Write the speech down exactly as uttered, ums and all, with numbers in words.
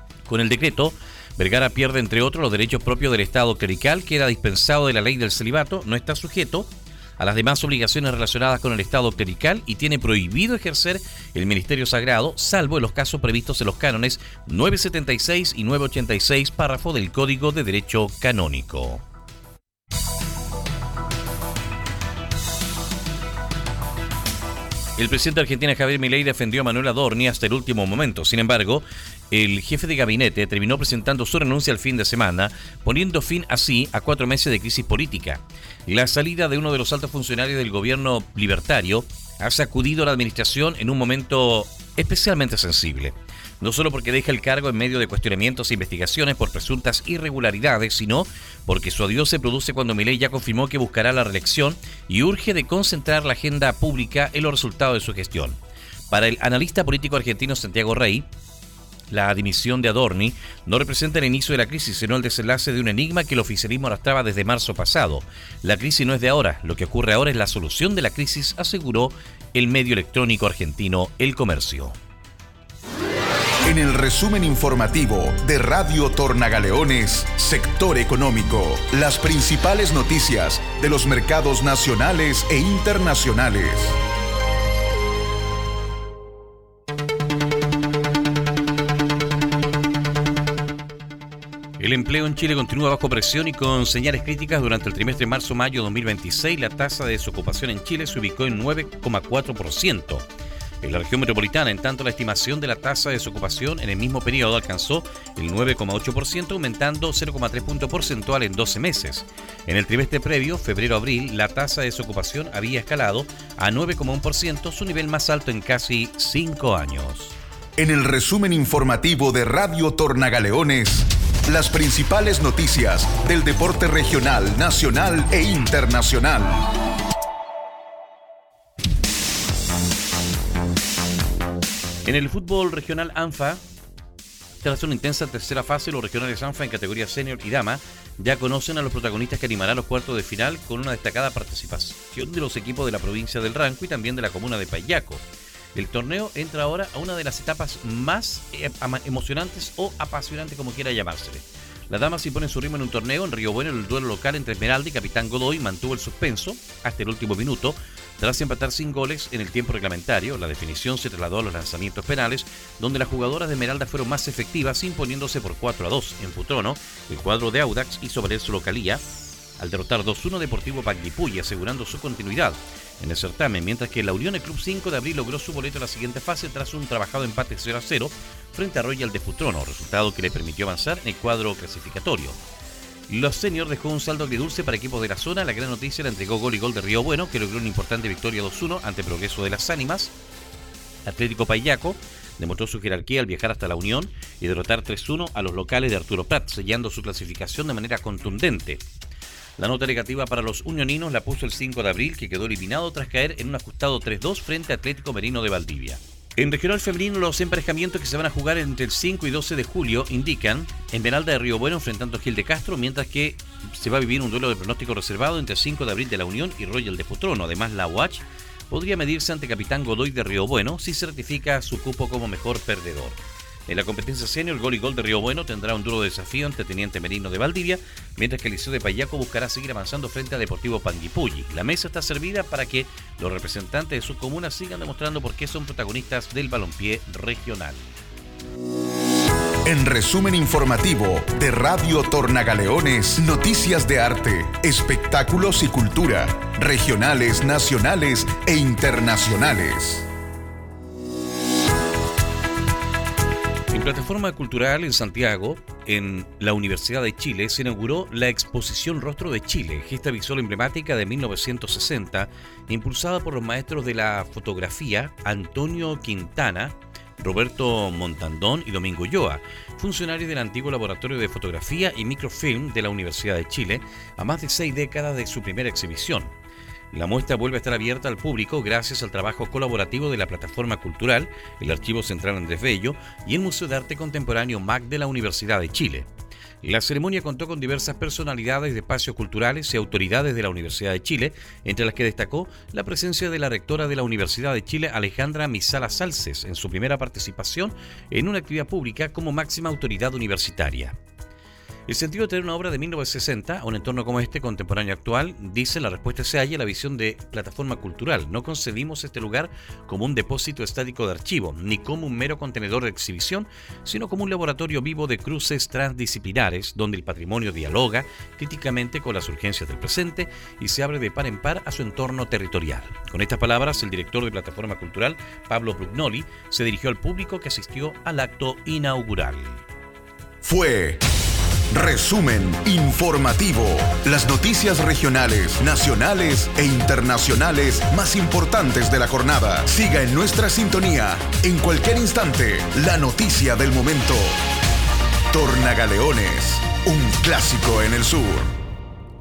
Con el decreto, Vergara pierde, entre otros, los derechos propios del Estado clerical, que era dispensado de la ley del celibato, no está sujeto a las demás obligaciones relacionadas con el Estado clerical y tiene prohibido ejercer el ministerio sagrado, salvo en los casos previstos en los cánones novecientos setenta y seis y novecientos ochenta y seis, párrafo del Código de Derecho Canónico. El presidente de Argentina, Javier Milei, defendió a Manuel Adorni hasta el último momento. Sin embargo, el jefe de gabinete terminó presentando su renuncia el fin de semana, poniendo fin así a cuatro meses de crisis política. La salida de uno de los altos funcionarios del gobierno libertario ha sacudido a la administración en un momento especialmente sensible. No solo porque deja el cargo en medio de cuestionamientos e investigaciones por presuntas irregularidades, sino porque su adiós se produce cuando Milei ya confirmó que buscará la reelección y urge de concentrar la agenda pública en los resultados de su gestión. Para el analista político argentino Santiago Rey, la dimisión de Adorni no representa el inicio de la crisis, sino el desenlace de un enigma que el oficialismo arrastraba desde marzo pasado. La crisis no es de ahora, lo que ocurre ahora es la solución de la crisis, aseguró el medio electrónico argentino El Comercio. En el resumen informativo de Radio Tornagaleones, Sector Económico, las principales noticias de los mercados nacionales e internacionales. El empleo en Chile continúa bajo presión y con señales críticas. Durante el trimestre marzo-mayo dos mil veintiséis, la tasa de desocupación en Chile se ubicó en nueve coma cuatro por ciento. En la región metropolitana, en tanto, la estimación de la tasa de desocupación en el mismo periodo alcanzó el nueve coma ocho por ciento, aumentando cero coma tres puntos porcentuales en doce meses. En el trimestre previo, febrero-abril, la tasa de desocupación había escalado a nueve coma uno por ciento, su nivel más alto en casi cinco años. En el resumen informativo de Radio Tornagaleones, las principales noticias del deporte regional, nacional e internacional. En el fútbol regional ANFA, tras una intensa tercera fase, los regionales ANFA en categoría senior y dama ya conocen a los protagonistas que animarán los cuartos de final, con una destacada participación de los equipos de la provincia del Ranco y también de la comuna de Payaco. El torneo entra ahora a una de las etapas más emocionantes o apasionantes, como quiera llamársele. Las damas imponen su ritmo en un torneo. En Río Bueno, el duelo local entre Esmeralda y Capitán Godoy mantuvo el suspenso hasta el último minuto. Tras empatar sin goles en el tiempo reglamentario, la definición se trasladó a los lanzamientos penales, donde las jugadoras de Esmeralda fueron más efectivas, imponiéndose por cuatro a dos. En Futrono, el cuadro de Audax hizo valer su localía al derrotar dos uno Deportivo Panguipulli, asegurando su continuidad en el certamen, mientras que la Unión, el Club cinco de abril, logró su boleto a la siguiente fase tras un trabajado empate cero a cero frente a Royal de Futrono, resultado que le permitió avanzar en el cuadro clasificatorio. Los seniors dejó un saldo agridulce para equipos de la zona. La gran noticia la entregó Gol y Gol de Río Bueno, que logró una importante victoria dos uno ante Progreso de las Ánimas. Atlético Payaco demostró su jerarquía al viajar hasta la Unión y derrotar tres uno a los locales de Arturo Prat, sellando su clasificación de manera contundente. La nota negativa para los unioninos la puso el cinco de abril, que quedó eliminado tras caer en un ajustado tres dos frente a Atlético Merino de Valdivia. En regional femenino, los emparejamientos que se van a jugar entre el cinco y doce de julio indican Esmeralda de Río Bueno enfrentando a Gil de Castro, mientras que se va a vivir un duelo de pronóstico reservado entre cinco de abril de la Unión y Royal de Futrono. Además, la U A Ch podría medirse ante Capitán Godoy de Río Bueno si certifica su cupo como mejor perdedor. En la competencia senior, el Gol y Gol de Río Bueno tendrá un duro desafío ante Teniente Merino de Valdivia, mientras que el Liceo de Payaco buscará seguir avanzando frente a Deportivo Panguipulli. La mesa está servida para que los representantes de sus comunas sigan demostrando por qué son protagonistas del balompié regional. En resumen informativo de Radio Tornagaleones, noticias de arte, espectáculos y cultura, regionales, nacionales e internacionales. En Plataforma Cultural en Santiago, en la Universidad de Chile, se inauguró la exposición Rostro de Chile, gesta visual emblemática de mil novecientos sesenta, impulsada por los maestros de la fotografía Antonio Quintana, Roberto Montandón y Domingo Ulloa, funcionarios del antiguo laboratorio de fotografía y microfilm de la Universidad de Chile, a más de seis décadas de su primera exhibición. La muestra vuelve a estar abierta al público gracias al trabajo colaborativo de la Plataforma Cultural, el Archivo Central Andrés Bello y el Museo de Arte Contemporáneo M A C de la Universidad de Chile. La ceremonia contó con diversas personalidades de espacios culturales y autoridades de la Universidad de Chile, entre las que destacó la presencia de la rectora de la Universidad de Chile, Alejandra Misala Salces, en su primera participación en una actividad pública como máxima autoridad universitaria. El sentido de tener una obra de mil novecientos sesenta a un entorno como este, contemporáneo actual, dice la respuesta se halla en la visión de plataforma cultural. No concebimos este lugar como un depósito estático de archivo, ni como un mero contenedor de exhibición, sino como un laboratorio vivo de cruces transdisciplinares, donde el patrimonio dialoga críticamente con las urgencias del presente y se abre de par en par a su entorno territorial. Con estas palabras, el director de plataforma cultural, Pablo Brugnoli, se dirigió al público que asistió al acto inaugural. Fue Resumen Informativo. Las noticias regionales, nacionales e internacionales más importantes de la jornada. Siga en nuestra sintonía. En cualquier instante, la noticia del momento. Tornagaleones, un clásico en el sur.